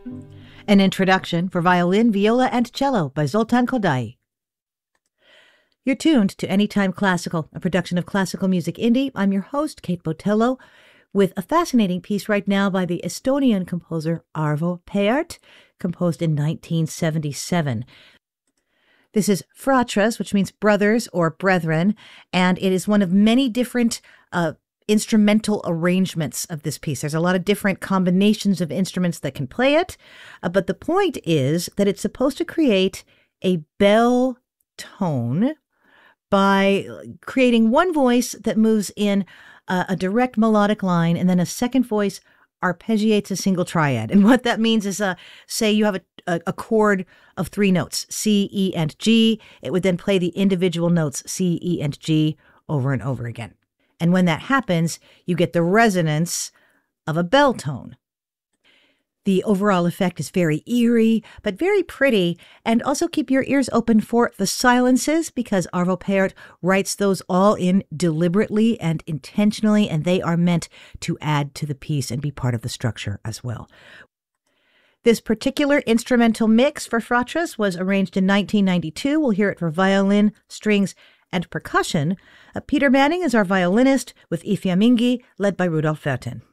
An introduction for violin, viola, and cello by Zoltan Kodály. You're tuned to Anytime Classical, a production of Classical Music Indie. I'm your host, Kate Botello, with a fascinating piece right now by the Estonian composer Arvo Pärt, composed in 1977. This is Fratras, which means brothers or brethren, and it is one of many different instrumental arrangements of this piece. There's a lot of different combinations of instruments that can play it, but the point is that it's supposed to create a bell tone by creating one voice that moves in a direct melodic line, and then a second voice arpeggiates a single triad. And what that means is, say you have a chord of three notes, C, E, and G. It would then play the individual notes, C, E, and G, over and over again. And when that happens, you get the resonance of a bell tone. The overall effect is very eerie, but very pretty, and also keep your ears open for the silences, because Arvo Pärt writes those all in deliberately and intentionally, and they are meant to add to the piece and be part of the structure as well. This particular instrumental mix for Fratras was arranged in 1992. We'll hear it for violin, strings, and percussion. Peter Manning is our violinist, with I Fiammingi led by Rudolf Werthin.